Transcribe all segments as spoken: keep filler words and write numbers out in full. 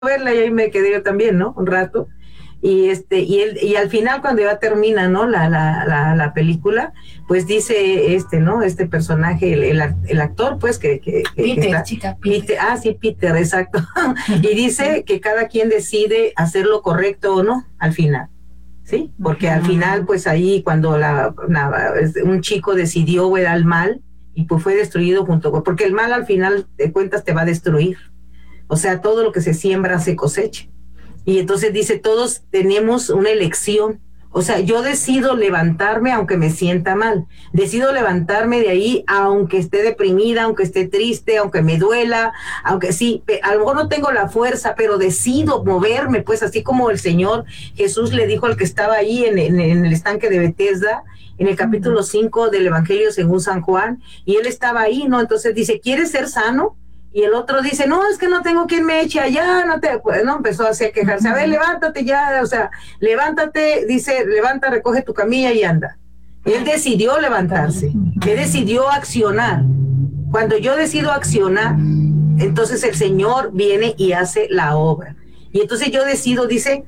verla y ahí me quedé yo también, ¿no? Un rato. Y este y él y al final cuando ya termina, ¿no? La, la, la, la película, pues dice este, ¿no? Este personaje, el, el, el actor, pues que, que, que, Peter, que está, chica, Peter. Peter, ah, sí, Peter, exacto. Y dice que cada quien decide hacer lo correcto o no al final. Sí, porque al final, pues ahí cuando la, la un chico decidió ver al mal y pues fue destruido junto con, porque el mal al final de cuentas te va a destruir. O sea, todo lo que se siembra se cosecha. Y entonces dice, todos tenemos una elección. O sea, yo decido levantarme aunque me sienta mal. Decido levantarme de ahí aunque esté deprimida, aunque esté triste, aunque me duela, aunque sí, a lo mejor no tengo la fuerza, pero decido moverme, pues así como el Señor Jesús le dijo al que estaba ahí en, en, en el estanque de Betesda, en el capítulo cinco del Evangelio según San Juan, y él estaba ahí, ¿no? Entonces dice, ¿quieres ser sano? Y el otro dice, no, es que no tengo quien me eche allá, no te, pues, no, empezó así a quejarse, a ver, levántate ya, o sea, levántate, dice, levanta, recoge tu camilla y anda. Y él decidió levantarse, él decidió accionar. Cuando yo decido accionar, entonces el Señor viene y hace la obra. Y entonces yo decido, dice,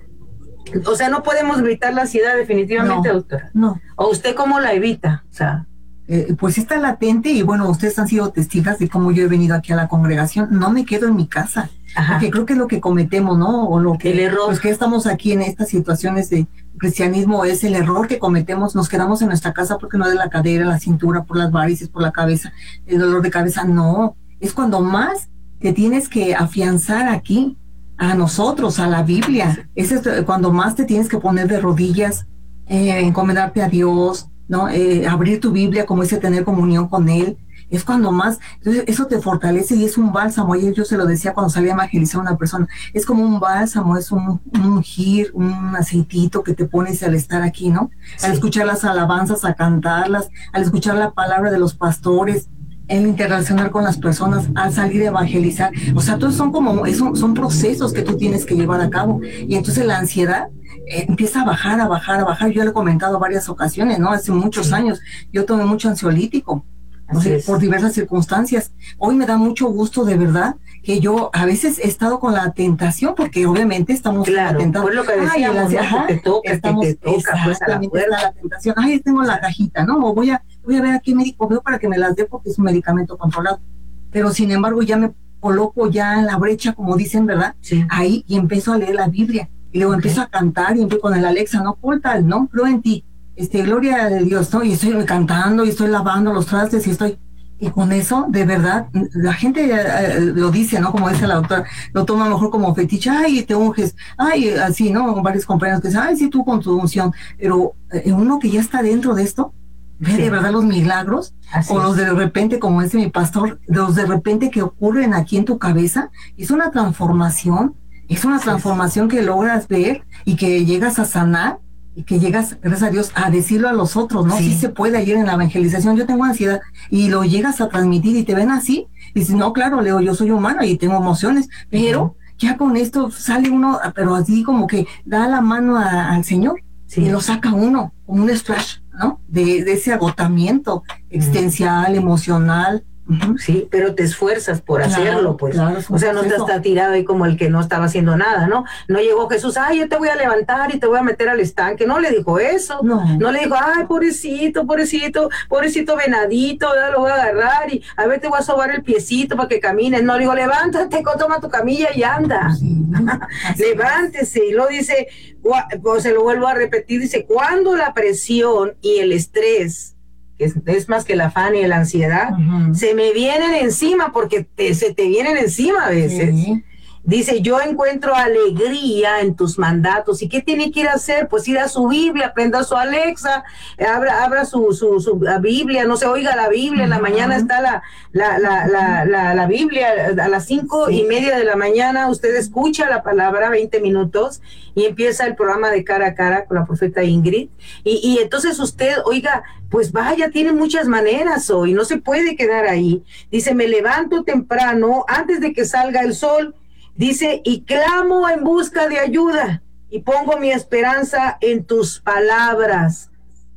o sea, no podemos evitar la ansiedad definitivamente, no, doctora. No. ¿O usted cómo la evita? O sea... Eh, pues está latente y bueno, ustedes han sido testigos de cómo yo he venido aquí a la congregación, no me quedo en mi casa, Ajá. porque creo que es lo que cometemos, ¿no? O lo que, el error. Pues que estamos aquí en estas situaciones de cristianismo es el error que cometemos, nos quedamos en nuestra casa porque no de la cadera, la cintura, por las varices, por la cabeza, el dolor de cabeza, no, es cuando más te tienes que afianzar aquí, a nosotros, a la Biblia, es cuando más te tienes que poner de rodillas, eh, encomendarte a Dios, ¿no? Eh, abrir tu Biblia, como dice, tener comunión con Él, es cuando más, entonces eso te fortalece y es un bálsamo. Ayer yo se lo decía cuando salía a evangelizar a una persona, es como un bálsamo, es un, un ungir, un aceitito que te pones al estar aquí, ¿no? Sí. Al escuchar las alabanzas, a cantarlas, al escuchar la palabra de los pastores, el interrelacionar con las personas, al salir a evangelizar, o sea, todos son como, son, son procesos que tú tienes que llevar a cabo, y entonces la ansiedad eh, empieza a bajar, a bajar, a bajar. Yo lo he comentado varias ocasiones, ¿no? Hace muchos sí. años, yo tomé mucho ansiolítico, o sea, por diversas circunstancias. Hoy me da mucho gusto, de verdad, que yo a veces he estado con la tentación, porque obviamente estamos claro, tentados. Por lo que decíamos, Ay, ¿no? ajá, que te toca, estamos, que te toca, pues a la puerta. La tentación. Ay, tengo la cajita, ¿no? O voy a, voy a ver a qué médico veo para que me las dé porque es un medicamento controlado. Pero sin embargo ya me coloco ya en la brecha, como dicen, ¿verdad? Sí. Ahí, y empiezo a leer la Biblia. Y luego okay. empiezo a cantar y empiezo con el Alexa, no, portal, ¿no? Creo en ti. Este, gloria de Dios, ¿no? Y estoy cantando y estoy lavando los trastes y estoy... Y con eso, de verdad, la gente eh, lo dice, ¿no? Como dice la doctora, lo toma mejor como fetiche, ay, te unges, ay, así, ¿no? Varios compañeros que dicen, ay, sí, tú con tu unción. Pero eh, uno que ya está dentro de esto, ve sí. de verdad los milagros, así o los de repente, como dice mi pastor, los de repente que ocurren aquí en tu cabeza, es una transformación, es una transformación que logras ver y que llegas a sanar, y que llegas, gracias a Dios, a decirlo a los otros, ¿no? Sí, sí se puede ayer en la evangelización, yo tengo ansiedad, y lo llegas a transmitir y te ven así, y dices, no, claro, Leo, yo soy humana y tengo emociones, pero uh-huh. ya con esto sale uno, pero así como que da la mano a, al Señor, sí. y lo saca uno, como un splash, ¿no? De, de ese agotamiento uh-huh. existencial, emocional. Uh-huh. Sí, pero te esfuerzas por claro, hacerlo, pues. Claro, o sea, no te estás tirado ahí como el que no estaba haciendo nada, ¿no? No llegó Jesús, ay, yo te voy a levantar y te voy a meter al estanque. No le dijo eso. No, no le dijo, ay, pobrecito, pobrecito, pobrecito venadito, ¿verdad? Lo voy a agarrar y a ver, te voy a sobar el piecito para que camines. No, le dijo, levántate, toma tu camilla y anda. Sí, levántese. Y luego dice, pues se lo vuelvo a repetir, dice, cuando la presión y el estrés que es, es más que el afán y la ansiedad, uh-huh. se me vienen encima, porque te, se te vienen encima a veces. Sí. Dice, yo encuentro alegría en tus mandatos. ¿Y qué tiene que ir a hacer? Pues ir a su Biblia, aprenda su Alexa, abra, abra su, su, su la Biblia, no se oiga la Biblia, en la mañana está la, la, la, la, la, la Biblia, a las cinco sí. y media de la mañana usted escucha la palabra veinte minutos y empieza el programa de Cara a Cara con la profeta Ingrid. Y, y entonces usted, oiga, pues vaya, tiene muchas maneras hoy, no se puede quedar ahí. Dice, me levanto temprano, antes de que salga el sol, dice, y clamo en busca de ayuda, y pongo mi esperanza en tus palabras.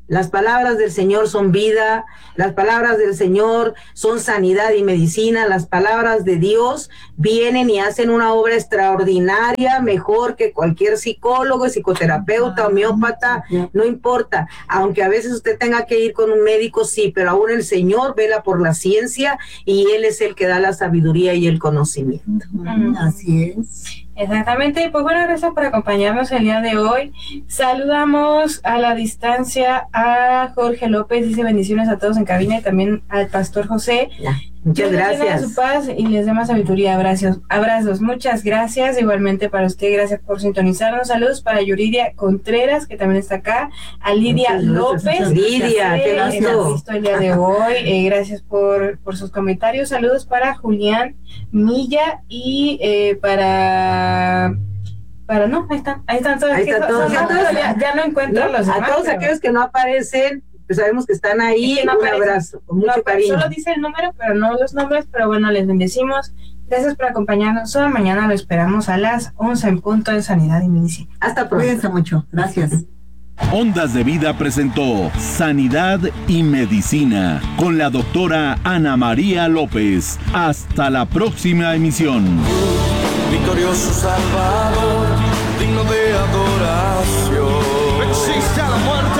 Las palabras del Señor son vida, las palabras del Señor son sanidad y medicina, las palabras de Dios vienen y hacen una obra extraordinaria, mejor que cualquier psicólogo, psicoterapeuta, homeópata, no importa, aunque a veces usted tenga que ir con un médico, sí, pero aún el Señor vela por la ciencia y Él es el que da la sabiduría y el conocimiento. Uh-huh. Así es. Exactamente, pues bueno, gracias por acompañarnos el día de hoy. Saludamos a la distancia a Jorge López, dice bendiciones a todos en cabina y también al pastor José. Ya, muchas gracias. Su paz y les dé más sabiduría. Abrazos, abrazos, muchas gracias. Igualmente para usted, gracias por sintonizarnos. Saludos para Yuridia Contreras, que también está acá, a Lidia muchas López. Gracias. Lidia, qué gusto. El día de hoy. Eh, gracias por, por sus comentarios. Saludos para Julián Milla y eh, para para no, ahí están, ahí están todos, ahí están todos, son, todos ya, ya no encuentro ¿no? los demás, a todos pero... aquellos que no aparecen, pues sabemos que están ahí, es que no un aparece, abrazo, con mucho no, cariño. Solo dice el número, pero no los nombres, pero bueno, les bendecimos. Gracias por acompañarnos. Toda mañana lo esperamos a las once en punto de Sanidad y Medicina. Hasta pronto. Cuídense mucho. Gracias. Ondas de Vida presentó Sanidad y Medicina con la doctora Ana María López. Hasta la próxima emisión. Victorioso Salvador, digno de adoración. Existe a la muerte.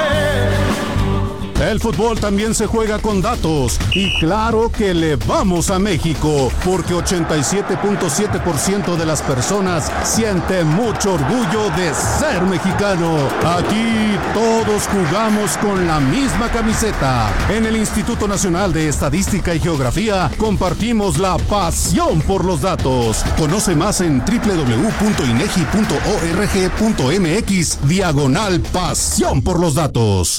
El fútbol también se juega con datos y claro que le vamos a México porque ochenta y siete punto siete por ciento de las personas sienten mucho orgullo de ser mexicano. Aquí todos jugamos con la misma camiseta. En el Instituto Nacional de Estadística y Geografía compartimos la pasión por los datos. Conoce más en doble u doble u doble u punto inegi punto org punto mx diagonal pasión por los datos.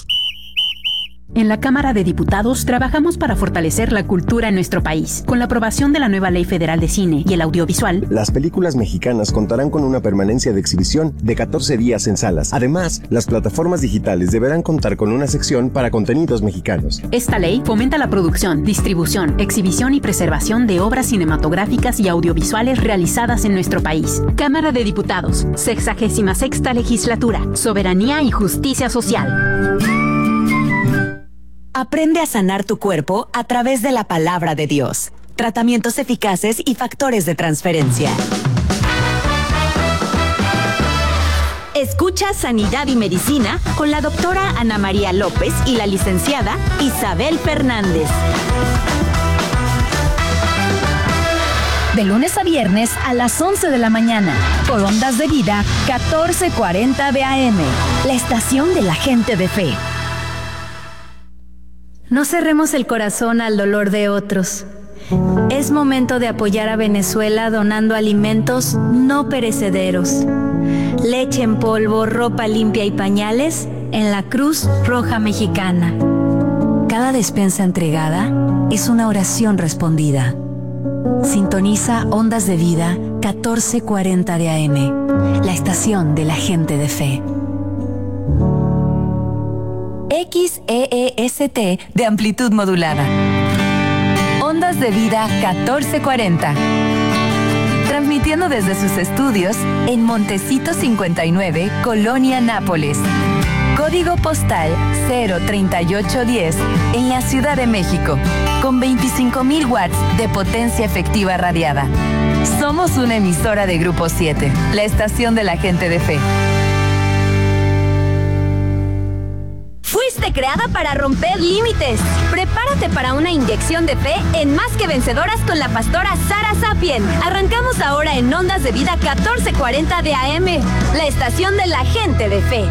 En la Cámara de Diputados trabajamos para fortalecer la cultura en nuestro país. Con la aprobación de la nueva Ley Federal de Cine y el Audiovisual, las películas mexicanas contarán con una permanencia de exhibición de catorce días en salas. Además, las plataformas digitales deberán contar con una sección para contenidos mexicanos. Esta ley fomenta la producción, distribución, exhibición y preservación de obras cinematográficas y audiovisuales realizadas en nuestro país. Cámara de Diputados, sexagésima sexta Legislatura, Soberanía y Justicia Social. Aprende a sanar tu cuerpo a través de la palabra de Dios. Tratamientos eficaces y factores de transferencia. Escucha Sanidad y Medicina con la doctora Ana María López y la licenciada Isabel Fernández. De lunes a viernes a las once de la mañana, por Ondas de Vida catorce cuarenta de A M, la estación de la gente de fe. No cerremos el corazón al dolor de otros. Es momento de apoyar a Venezuela donando alimentos no perecederos. Leche en polvo, ropa limpia y pañales en la Cruz Roja Mexicana. Cada despensa entregada es una oración respondida. Sintoniza Ondas de Vida catorce cuarenta de A M, la estación de la gente de fe. X E E S T de amplitud modulada. Ondas de Vida catorce cuarenta. Transmitiendo desde sus estudios en Montecito cincuenta y nueve, Colonia Nápoles. Código postal cero treinta y ocho diez en la Ciudad de México, con veinticinco mil watts de potencia efectiva radiada. Somos una emisora de Grupo siete, la estación de la gente de fe. Fuiste creada para romper límites. Prepárate para una inyección de fe en Más que Vencedoras con la pastora Sara Sapien. Arrancamos ahora en Ondas de Vida catorce cuarenta de A M, la estación de la gente de fe.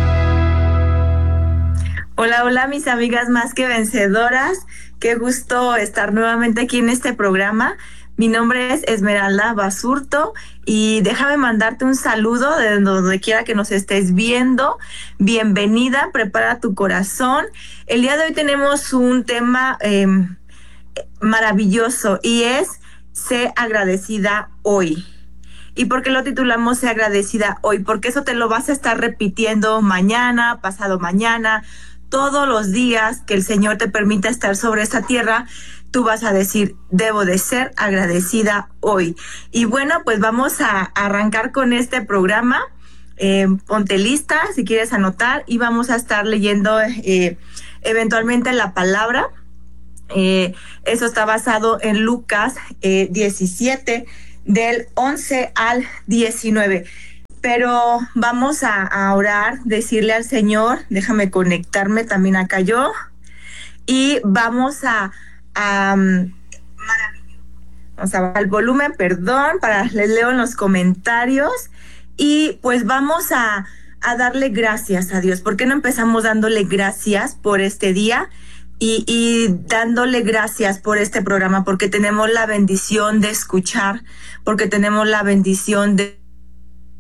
Hola, hola mis amigas Más que Vencedoras. Qué gusto estar nuevamente aquí en este programa. Mi nombre es Esmeralda Basurto y déjame mandarte un saludo de donde quiera que nos estés viendo. Bienvenida, prepara tu corazón. El día de hoy tenemos un tema eh, maravilloso y es Sé agradecida hoy. ¿Y por qué lo titulamos Sé agradecida hoy? Porque eso te lo vas a estar repitiendo mañana, pasado mañana, todos los días que el Señor te permita estar sobre esta tierra. Tú vas a decir, debo de ser agradecida hoy. Y bueno, pues vamos a arrancar con este programa. eh, ponte lista si quieres anotar y vamos a estar leyendo eh, eventualmente la palabra. Eh, eso está basado en Lucas eh, diecisiete, del once al diecinueve. Pero vamos a, a orar, decirle al Señor, déjame conectarme también acá yo, y vamos a, a vamos a bajar el volumen, perdón, para les leo en los comentarios, y pues vamos a, a darle gracias a Dios. ¿Por qué no empezamos dándole gracias por este día? Y, y dándole gracias por este programa, porque tenemos la bendición de escuchar, porque tenemos la bendición de